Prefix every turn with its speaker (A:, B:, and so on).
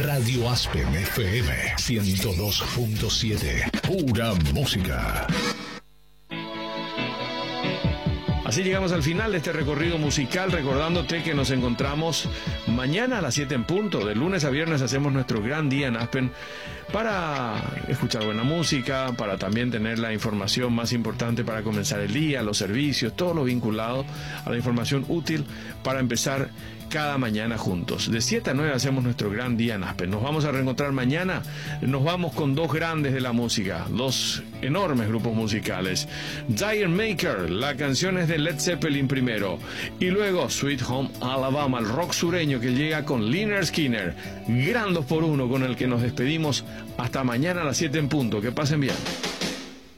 A: Radio Aspen FM 102.7. Pura música.
B: Así llegamos al final de este recorrido musical, recordándote que nos encontramos mañana a las 7 en punto. De lunes a viernes hacemos nuestro gran día en Aspen para escuchar buena música, para también tener la información más importante para comenzar el día, los servicios, todo lo vinculado a la información útil para empezar cada mañana juntos. De 7 a 9 hacemos nuestro gran día en Aspen. Nos vamos a reencontrar mañana. Nos vamos con dos grandes de la música, dos enormes grupos musicales. Giant Maker, la canción es de Led Zeppelin primero, y luego Sweet Home Alabama, el rock sureño que llega con Lynyrd Skynyrd. Gran 2x1 con el que nos despedimos. Hasta mañana a las 7 en punto. Que pasen bien.